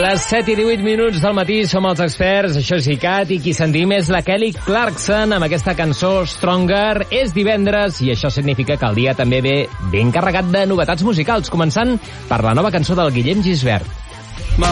Les 7 i 18 minuts del matí som els experts, això és ICAT, i qui sentim és la Kelly Clarkson amb aquesta cançó Stronger. És divendres i això significa que el dia també ve ben carregat de novetats musicals, començant per la nova cançó del Guillem Gisbert.